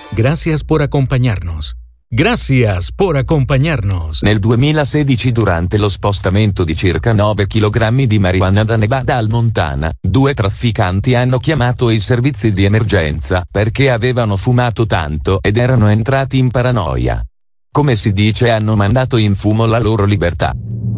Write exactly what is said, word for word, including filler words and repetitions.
Gracias por acompañarnos. Gracias por acompañarnos. Nel duemilasedici, durante lo spostamento di circa nove chilogrammi di marijuana da Nevada al Montana, due trafficanti hanno chiamato i servizi di emergenza perché avevano fumato tanto ed erano entrati in paranoia. Come si dice, hanno mandato in fumo la loro libertà.